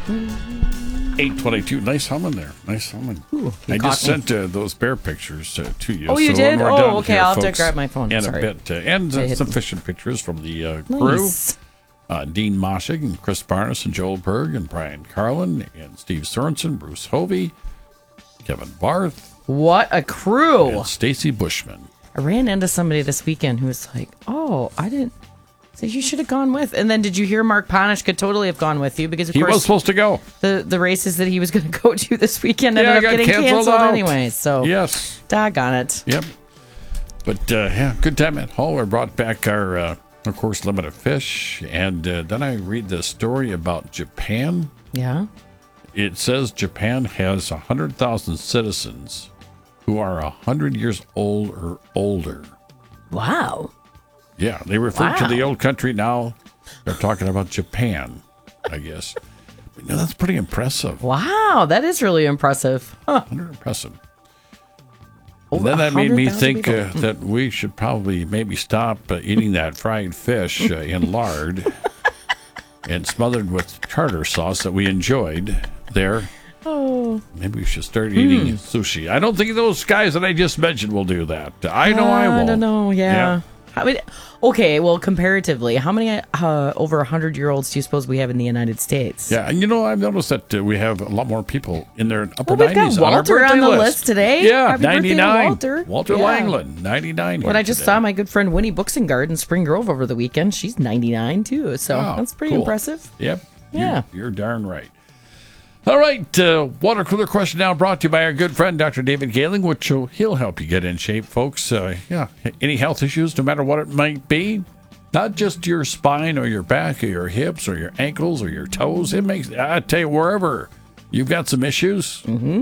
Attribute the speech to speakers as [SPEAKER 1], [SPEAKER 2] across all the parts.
[SPEAKER 1] 8:22. Nice humming there. Nice humming.
[SPEAKER 2] Ooh,
[SPEAKER 1] I just sent those bear pictures to you.
[SPEAKER 2] Oh, you did?
[SPEAKER 1] when we're
[SPEAKER 2] Oh,
[SPEAKER 1] done
[SPEAKER 2] okay.
[SPEAKER 1] here,
[SPEAKER 2] I'll have to
[SPEAKER 1] folks,
[SPEAKER 2] grab my phone.
[SPEAKER 1] And
[SPEAKER 2] Sorry.
[SPEAKER 1] a bit, and some fishing pictures from the crew.
[SPEAKER 2] Nice.
[SPEAKER 1] Dean Moshig and Chris Barnes and Joel Berg and Brian Carlin and Steve Sorensen, Bruce Hovey, Kevin Barth.
[SPEAKER 2] What a crew.
[SPEAKER 1] And Stacy Bushman.
[SPEAKER 2] I ran into somebody this weekend who was like, oh, I didn't. So you should have gone with. And then did you hear Mark Ponish could totally have gone with you because, of
[SPEAKER 1] He
[SPEAKER 2] course,
[SPEAKER 1] was supposed to go.
[SPEAKER 2] The races that he was going to go to this weekend ended up
[SPEAKER 1] got
[SPEAKER 2] getting canceled
[SPEAKER 1] out.
[SPEAKER 2] anyway. So,
[SPEAKER 1] yes.
[SPEAKER 2] doggone it.
[SPEAKER 1] Yep. But, yeah, good time at Hull. We brought back our, of course, limited fish. And then I read the story about Japan.
[SPEAKER 2] Yeah.
[SPEAKER 1] It says Japan has 100,000 citizens who are 100 years old or older.
[SPEAKER 2] Wow.
[SPEAKER 1] Yeah, they refer to the old country now. They're talking about Japan, I guess. But, that's pretty impressive.
[SPEAKER 2] Wow, that is really impressive. Huh.
[SPEAKER 1] Impressive. And then that made me think that we should probably maybe stop eating that fried fish in lard and smothered with tartar sauce that we enjoyed there.
[SPEAKER 2] Oh.
[SPEAKER 1] Maybe we should start eating sushi. I don't think those guys that I just mentioned will do that. I know I won't.
[SPEAKER 2] I don't know, yeah. I mean, okay, well, comparatively, how many over 100-year-olds do you suppose we have in the United States?
[SPEAKER 1] Yeah, and I've noticed that we have a lot more people in their upper
[SPEAKER 2] Well, we've
[SPEAKER 1] 90s
[SPEAKER 2] got Walter
[SPEAKER 1] on
[SPEAKER 2] the
[SPEAKER 1] our birthday
[SPEAKER 2] list today.
[SPEAKER 1] Yeah,
[SPEAKER 2] Happy birthday to
[SPEAKER 1] 99.
[SPEAKER 2] Walter.
[SPEAKER 1] Walter
[SPEAKER 2] Yeah.
[SPEAKER 1] Langland, 99.
[SPEAKER 2] When I just saw my good friend Winnie Buxengard in Spring Grove over the weekend, she's 99 too. So that's pretty impressive.
[SPEAKER 1] Yep.
[SPEAKER 2] Yeah.
[SPEAKER 1] You're darn right. All right, water cooler question now brought to you by our good friend, Dr. David Gailing, which he'll help you get in shape, folks. Any health issues, no matter what it might be, not just your spine or your back or your hips or your ankles or your toes. I tell you, wherever you've got some issues,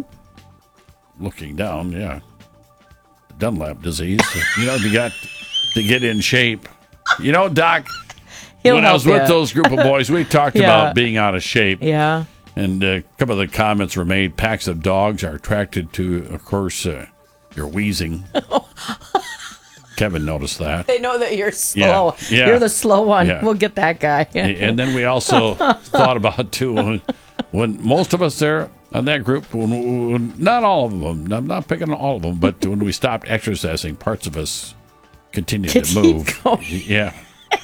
[SPEAKER 1] looking down, Dunlap disease, you got to get in shape. Doc, when I was with those group of boys, we talked about being out of shape.
[SPEAKER 2] Yeah.
[SPEAKER 1] And a couple of the comments were made. Packs of dogs are attracted to, of course, your wheezing. Kevin noticed that.
[SPEAKER 2] They know that you're slow.
[SPEAKER 1] Yeah.
[SPEAKER 2] You're the slow one.
[SPEAKER 1] Yeah.
[SPEAKER 2] We'll get that guy.
[SPEAKER 1] And then we also thought about, too, when most of us there on that group, when not all of them, I'm not picking on all of them, but when we stopped exercising, parts of us continued to move.
[SPEAKER 2] Going.
[SPEAKER 1] Yeah.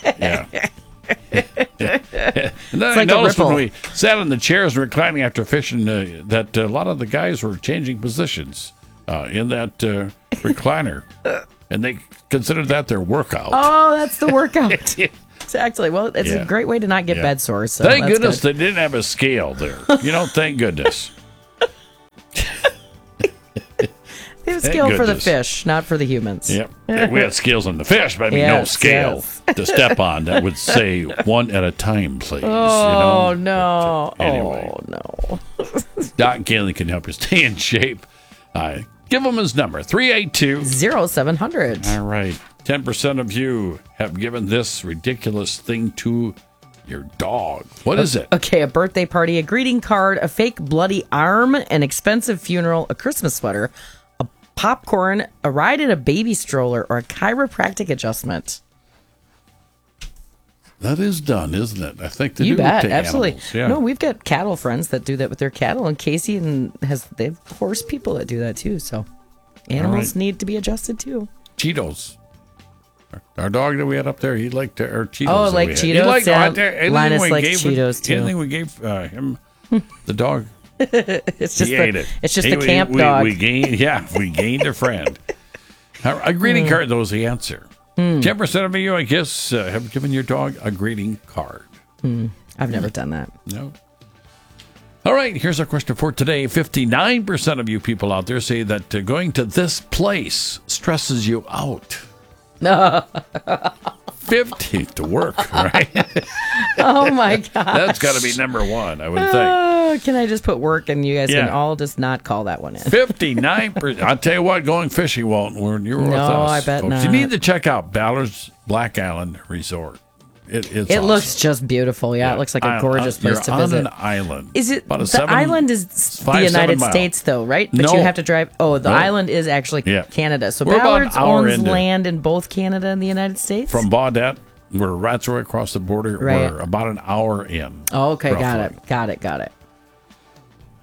[SPEAKER 1] And then I
[SPEAKER 2] like
[SPEAKER 1] noticed when we sat in the chairs reclining after fishing that a lot of the guys were changing positions in that recliner, and they considered that their workout.
[SPEAKER 2] Oh, that's the workout. Exactly. Well, it's a great way to not get bed sores. So
[SPEAKER 1] thank goodness they didn't have a scale there. Thank goodness.
[SPEAKER 2] They have a scale for the fish, not for the humans.
[SPEAKER 1] Yep. We had scales on the fish, but no scale to step on that would say one at a time, please.
[SPEAKER 2] Oh, no.
[SPEAKER 1] Anyway.
[SPEAKER 2] Oh, no.
[SPEAKER 1] Doc Gailing can help you stay in shape. Give him his number, 382-0700. All right. 10% of you have given this ridiculous thing to your dog. What is it?
[SPEAKER 2] Okay, a birthday party, a greeting card, a fake bloody arm, an expensive funeral, a Christmas sweater, a popcorn, a ride in a baby stroller, or a chiropractic adjustment.
[SPEAKER 1] That is done, isn't it? I think they
[SPEAKER 2] you
[SPEAKER 1] do
[SPEAKER 2] bet,
[SPEAKER 1] take
[SPEAKER 2] absolutely.
[SPEAKER 1] Animals. Yeah.
[SPEAKER 2] No, we've got cattle friends that do that with their cattle, and Casey they have horse people that do that too. So animals need to be adjusted too.
[SPEAKER 1] Cheetos. Our dog that we had up there, he liked our Cheetos.
[SPEAKER 2] Oh, like Cheetos?
[SPEAKER 1] He liked
[SPEAKER 2] Linus likes Cheetos too.
[SPEAKER 1] Anything we gave him, the dog,
[SPEAKER 2] it's just
[SPEAKER 1] ate it.
[SPEAKER 2] It's just the camp dog.
[SPEAKER 1] We gained a friend. A greeting card, though, is the answer. 10% of you, I guess, have given your dog a greeting card.
[SPEAKER 2] I've never done that.
[SPEAKER 1] No. All right, here's our question for today. 59% of you people out there say that going to this place stresses you out. 50 to work, right?
[SPEAKER 2] Oh, my God.
[SPEAKER 1] That's got to be number one, I would think.
[SPEAKER 2] Can I just put work and you guys can all just not call that one in?
[SPEAKER 1] 59%. I'll tell you what, going fishing won't when you're with us.
[SPEAKER 2] No, I bet
[SPEAKER 1] folks.
[SPEAKER 2] not.
[SPEAKER 1] You need to check out Ballard's Black Island Resort. It
[SPEAKER 2] awesome. Looks just beautiful. Yeah, it looks like a gorgeous place to visit.
[SPEAKER 1] You're on an island.
[SPEAKER 2] Is it the island is the United States though, right? But you have to drive. Oh, the island is actually Canada. So Ballard's owns land in both Canada and the United States.
[SPEAKER 1] From Baudette, we're right across the border.
[SPEAKER 2] Right.
[SPEAKER 1] We're about an hour in.
[SPEAKER 2] Oh, okay,
[SPEAKER 1] roughly.
[SPEAKER 2] got it.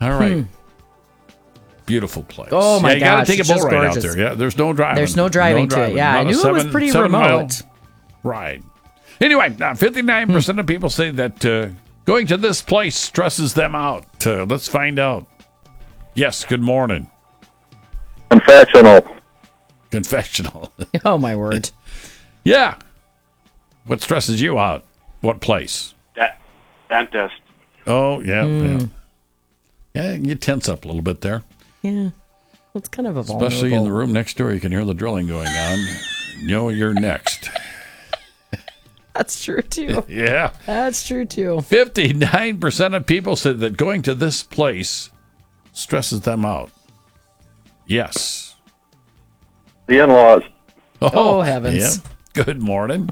[SPEAKER 1] All right. Beautiful place.
[SPEAKER 2] Oh, my
[SPEAKER 1] you gotta
[SPEAKER 2] gosh,
[SPEAKER 1] take a
[SPEAKER 2] it's
[SPEAKER 1] boat
[SPEAKER 2] just
[SPEAKER 1] ride out
[SPEAKER 2] gorgeous.
[SPEAKER 1] there. Yeah, there's no driving.
[SPEAKER 2] There's no driving to it. Yeah, I
[SPEAKER 1] Not a
[SPEAKER 2] knew it was pretty
[SPEAKER 1] 7-mile
[SPEAKER 2] remote.
[SPEAKER 1] ride. Anyway, 59% of people say that going to this place stresses them out. Let's find out. Yes, good morning.
[SPEAKER 3] Confessional.
[SPEAKER 1] Confessional.
[SPEAKER 2] Oh, my word.
[SPEAKER 1] Yeah. What stresses you out? What place?
[SPEAKER 3] Dentist.
[SPEAKER 1] Oh, yeah. Yeah, you tense up a little bit there.
[SPEAKER 2] Yeah. Well, it's kind of a
[SPEAKER 1] Especially in the room next door, you can hear the drilling going on. You know you're next.
[SPEAKER 2] That's true, too.
[SPEAKER 1] Yeah.
[SPEAKER 2] That's true, too.
[SPEAKER 1] 59% of people said that going to this place stresses them out. Yes.
[SPEAKER 3] The in-laws.
[SPEAKER 2] Oh, heavens.
[SPEAKER 1] Yeah. Good morning.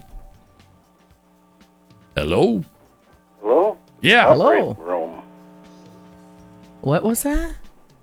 [SPEAKER 1] Hello?
[SPEAKER 3] Hello?
[SPEAKER 1] Yeah.
[SPEAKER 2] Hello.
[SPEAKER 3] Operating room.
[SPEAKER 2] What was that?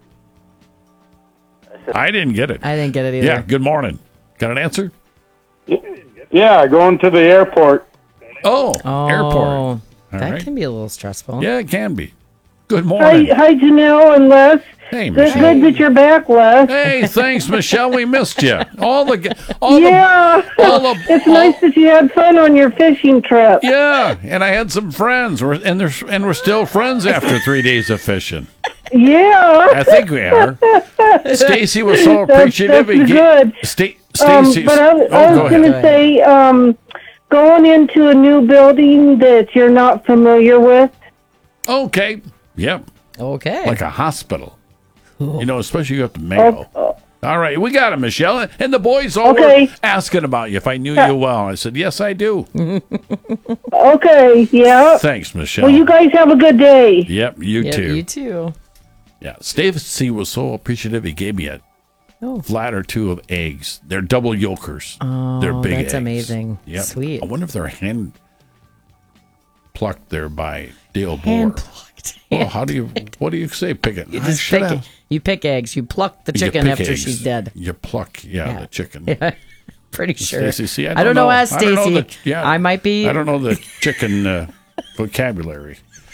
[SPEAKER 1] I didn't get it.
[SPEAKER 2] I didn't get it either.
[SPEAKER 1] Yeah, good morning. Got an answer?
[SPEAKER 3] Yeah, going to the airport.
[SPEAKER 1] Oh,
[SPEAKER 2] Oh,
[SPEAKER 1] airport. All
[SPEAKER 2] that
[SPEAKER 1] right.
[SPEAKER 2] can be a little stressful.
[SPEAKER 1] Yeah, it can be. Good morning.
[SPEAKER 4] Hi, Janelle and Les.
[SPEAKER 1] Hey,
[SPEAKER 4] It's
[SPEAKER 1] Michelle.
[SPEAKER 4] good that you're back, Les.
[SPEAKER 1] Hey, thanks, Michelle. We missed you.
[SPEAKER 4] Yeah,
[SPEAKER 1] all the
[SPEAKER 4] it's nice that you had fun on your fishing trip.
[SPEAKER 1] Yeah, and I had some friends. We're still friends after 3 days of fishing.
[SPEAKER 4] Yeah.
[SPEAKER 1] I think we are. Stacy was so appreciative.
[SPEAKER 4] That's good.
[SPEAKER 1] Stacy.
[SPEAKER 4] But I
[SPEAKER 1] go
[SPEAKER 4] was going
[SPEAKER 1] ahead.
[SPEAKER 4] to say, going into a new building that you're not familiar with.
[SPEAKER 1] Okay. Yep.
[SPEAKER 2] Okay.
[SPEAKER 1] Like a hospital. You know, especially you have to Mayo. All right, we got it, Michelle. And the boys all were asking about you if I knew you well. I said, yes, I do.
[SPEAKER 4] Okay, yeah.
[SPEAKER 1] Thanks, Michelle.
[SPEAKER 4] Well, you guys have a good day.
[SPEAKER 1] Yep, you too.
[SPEAKER 2] You too.
[SPEAKER 1] Yeah, Stacy was so appreciative. He gave me a flat or two of eggs. They're double yolkers.
[SPEAKER 2] Oh,
[SPEAKER 1] they're big
[SPEAKER 2] that's
[SPEAKER 1] eggs.
[SPEAKER 2] amazing.
[SPEAKER 1] Yep.
[SPEAKER 2] Sweet.
[SPEAKER 1] I wonder if they're hand plucked there by Dale
[SPEAKER 2] Hand
[SPEAKER 1] Bohr.
[SPEAKER 2] plucked.
[SPEAKER 1] Well, what do you say? Pick it.
[SPEAKER 2] You just pick it. You pick eggs. You pluck the chicken
[SPEAKER 1] pick
[SPEAKER 2] after
[SPEAKER 1] eggs.
[SPEAKER 2] she's dead.
[SPEAKER 1] You pluck, the chicken.
[SPEAKER 2] Yeah. Pretty sure.
[SPEAKER 1] Stacy, see,
[SPEAKER 2] I don't know. As
[SPEAKER 1] I don't know
[SPEAKER 2] Stacy, I might be.
[SPEAKER 1] I don't know the chicken vocabulary.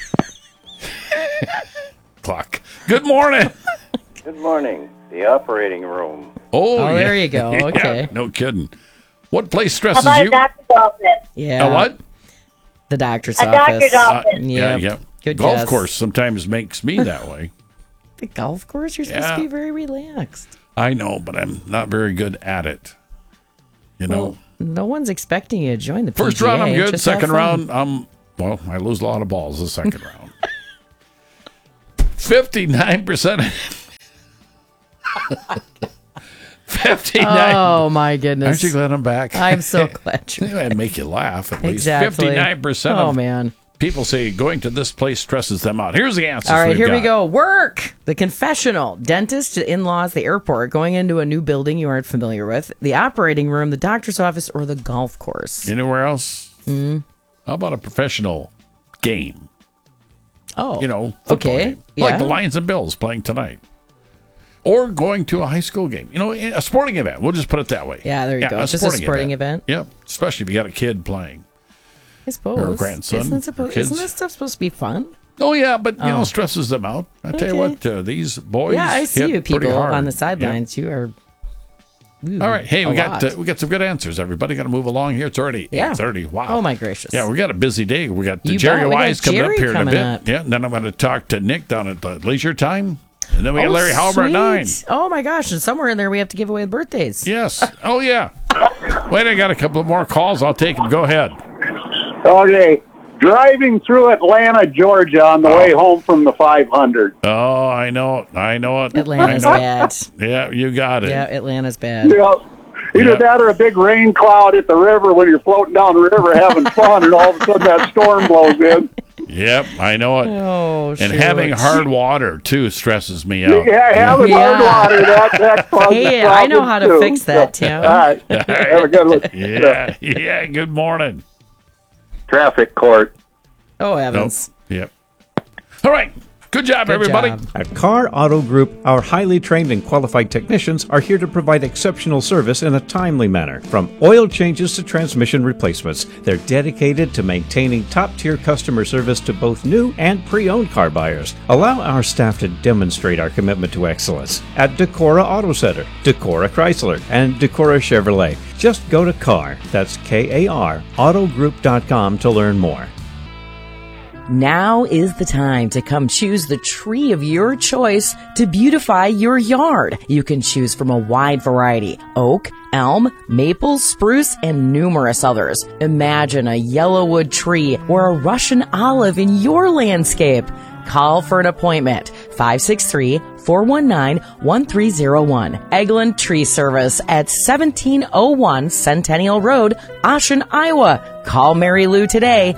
[SPEAKER 1] Clock. Good morning.
[SPEAKER 3] Good morning. The operating room.
[SPEAKER 1] Oh,
[SPEAKER 2] there you go.
[SPEAKER 1] Yeah,
[SPEAKER 2] Okay.
[SPEAKER 1] no kidding. What place stresses
[SPEAKER 5] How about
[SPEAKER 1] you?
[SPEAKER 5] a doctor's office?
[SPEAKER 2] Yeah.
[SPEAKER 1] A what?
[SPEAKER 2] The doctor's
[SPEAKER 5] A
[SPEAKER 2] office.
[SPEAKER 5] doctor's office.
[SPEAKER 1] Yeah.
[SPEAKER 2] Good
[SPEAKER 1] Golf
[SPEAKER 2] guess.
[SPEAKER 1] course sometimes makes me that way.
[SPEAKER 2] The golf course. You're supposed to be very relaxed.
[SPEAKER 1] I know, but I'm not very good at it. You know.
[SPEAKER 2] Well, no one's expecting you to join the
[SPEAKER 1] First
[SPEAKER 2] PGA.
[SPEAKER 1] round, I'm good.
[SPEAKER 2] Just have
[SPEAKER 1] Second
[SPEAKER 2] fun.
[SPEAKER 1] round, I lose a lot of balls the second round. 59%. 59.
[SPEAKER 2] Oh my goodness!
[SPEAKER 1] Aren't you glad I'm back?
[SPEAKER 2] I'm so glad you're
[SPEAKER 1] I'd make you laugh at least.
[SPEAKER 2] exactly
[SPEAKER 1] 59%
[SPEAKER 2] Oh
[SPEAKER 1] of
[SPEAKER 2] man!
[SPEAKER 1] people say going to this place stresses them out. Here's the answer.
[SPEAKER 2] All right, here we go. Work, the confessional, dentist, in-laws, the airport, going into a new building you aren't familiar with, the operating room, the doctor's office, or the golf course.
[SPEAKER 1] Anywhere else? How about a professional game?
[SPEAKER 2] Oh,
[SPEAKER 1] You know, football
[SPEAKER 2] okay,
[SPEAKER 1] game. Like
[SPEAKER 2] yeah.
[SPEAKER 1] the Lions and Bills playing tonight. Or going to a high school game. You know, a sporting event. We'll just put it that way.
[SPEAKER 2] Yeah, there you go. Just a sporting event.
[SPEAKER 1] Yep. Especially if you got a kid playing.
[SPEAKER 2] I suppose.
[SPEAKER 1] Or a grandson,
[SPEAKER 2] Isn't
[SPEAKER 1] kids.
[SPEAKER 2] this stuff supposed to be fun?
[SPEAKER 1] Oh, yeah, but, you know, stresses them out. I tell you
[SPEAKER 2] Okay.
[SPEAKER 1] what, these boys
[SPEAKER 2] Yeah, I see
[SPEAKER 1] hit
[SPEAKER 2] you
[SPEAKER 1] pretty
[SPEAKER 2] people
[SPEAKER 1] hard.
[SPEAKER 2] on the sidelines. You are.
[SPEAKER 1] All right. Hey,
[SPEAKER 2] a
[SPEAKER 1] we got
[SPEAKER 2] lot.
[SPEAKER 1] some good answers. Everybody got to move along here. It's already
[SPEAKER 2] Yeah.
[SPEAKER 1] 8:30. Wow.
[SPEAKER 2] Oh my gracious!
[SPEAKER 1] Yeah, we got a busy day. We got
[SPEAKER 2] You
[SPEAKER 1] Jerry
[SPEAKER 2] bet. We got
[SPEAKER 1] Wise coming up
[SPEAKER 2] Jerry
[SPEAKER 1] here in a
[SPEAKER 2] coming
[SPEAKER 1] bit.
[SPEAKER 2] up.
[SPEAKER 1] Yeah, and then I'm going to talk to Nick down at the Leisure Time. And then we got
[SPEAKER 2] Oh,
[SPEAKER 1] Larry Halbert at 9.
[SPEAKER 2] sweet. Oh my gosh! And somewhere in there we have to give away the birthdays.
[SPEAKER 1] Yes. Oh, yeah. Wait, I got a couple of more calls. I'll take them. Go ahead.
[SPEAKER 3] Okay. Driving through Atlanta, Georgia on the way home from the 500.
[SPEAKER 1] Oh, I know it. I know it.
[SPEAKER 2] Atlanta's
[SPEAKER 1] I know it.
[SPEAKER 2] bad.
[SPEAKER 1] Yeah, you got it.
[SPEAKER 2] Yeah, Atlanta's bad.
[SPEAKER 3] You know, either
[SPEAKER 1] Yeah.
[SPEAKER 3] that or a big rain cloud at the river when you're floating down the river having fun, and all of a sudden that storm blows in.
[SPEAKER 1] Yep, I know it.
[SPEAKER 2] Oh,
[SPEAKER 1] And having hard water, too, stresses me out.
[SPEAKER 3] Yeah, having hard
[SPEAKER 2] Yeah.
[SPEAKER 3] water, that causes
[SPEAKER 2] Hey, I know how to
[SPEAKER 3] problems,
[SPEAKER 2] fix
[SPEAKER 3] too.
[SPEAKER 2] that, Tim.
[SPEAKER 3] All right. Have a good one.
[SPEAKER 1] Yeah, good morning.
[SPEAKER 3] Traffic court.
[SPEAKER 2] Oh
[SPEAKER 1] Nope.
[SPEAKER 2] heavens!
[SPEAKER 1] Yep. All right. Good job, everybody.
[SPEAKER 2] job.
[SPEAKER 5] At Carr Auto Group, our highly trained and qualified technicians are here to provide exceptional service in a timely manner. From oil changes to transmission replacements, they're dedicated to maintaining top-tier customer service to both new and pre-owned car buyers. Allow our staff to demonstrate our commitment to excellence at Decorah Auto Center, Decorah Chrysler, and Decorah Chevrolet. Just go to Carr, that's K-A-R, autogroup.com to learn more.
[SPEAKER 2] Now is the time to come choose the tree of your choice to beautify your yard. You can choose from a wide variety: oak, elm, maple, spruce, and numerous others. Imagine a yellowwood tree or a Russian olive in your landscape. Call for an appointment. 563-419-1301. Eglin Tree Service at 1701 Centennial Road, Ashen, Iowa. Call Mary Lou today,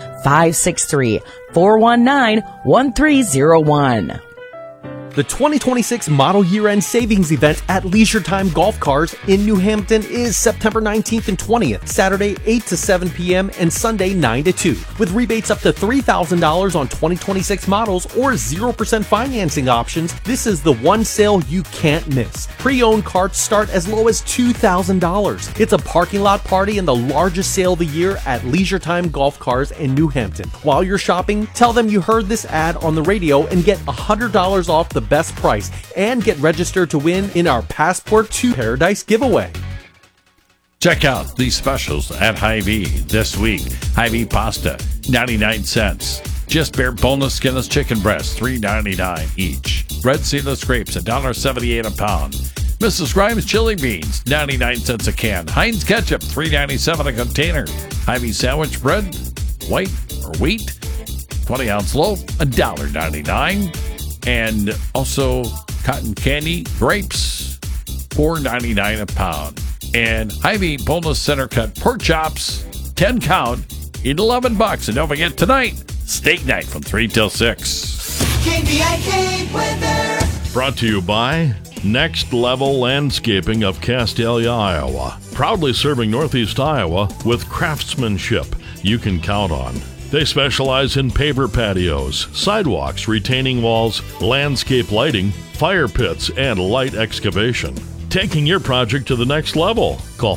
[SPEAKER 2] 563-419-1301.
[SPEAKER 6] The 2026 Model Year-End Savings Event at Leisure Time Golf Cars in New Hampton is September 19th and 20th, Saturday 8 to 7 p.m. and Sunday 9 to 2, with rebates up to $3,000 on 2026 models or 0% financing options. This is the one sale you can't miss. Pre-owned carts start as low as $2,000. It's a parking lot party and the largest sale of the year at Leisure Time Golf Cars in New Hampton. While you're shopping, tell them you heard this ad on the radio and get $100 off the best price and get registered to win in our Passport to Paradise giveaway.
[SPEAKER 1] Check out these specials at Hy-Vee this week. Hy-Vee pasta, 99 cents. Just bare boneless skinless chicken breasts, $3.99 each. Red seedless grapes, $1.78 a pound. Mrs. Grimes chili beans, 99 cents a can. Heinz ketchup, $3.97 a container. Hy-Vee sandwich bread, white or wheat, 20-ounce loaf, $1.99. And also cotton candy grapes, $4.99 a pound. And Hy-Vee boneless center cut pork chops, 10 count, $11. And don't forget tonight, steak night from 3 till 6.
[SPEAKER 7] KVIK weather.
[SPEAKER 8] Brought to you by Next Level Landscaping of Castalia, Iowa. Proudly serving Northeast Iowa with craftsmanship you can count on. They specialize in paver patios, sidewalks, retaining walls, landscape lighting, fire pits, and light excavation. Taking your project to the next level. Call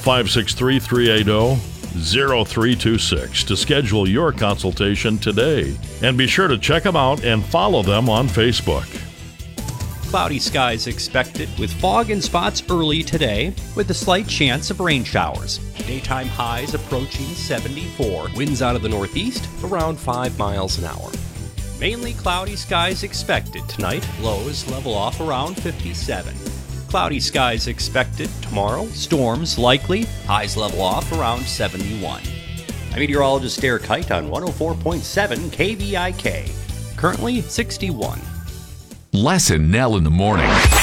[SPEAKER 8] 563-380-0326 to schedule your consultation today. And be sure to check them out and follow them on Facebook.
[SPEAKER 9] Cloudy skies expected with fog and spots early today with a slight chance of rain showers. Daytime highs approaching 74. Winds out of the northeast around 5 miles an hour. Mainly cloudy skies expected tonight. Lows level off around 57. Cloudy skies expected tomorrow. Storms likely. Highs level off around 71. I'm meteorologist Derek Kite on 104.7 KVIK. Currently 61.
[SPEAKER 10] Les and Nell in the morning.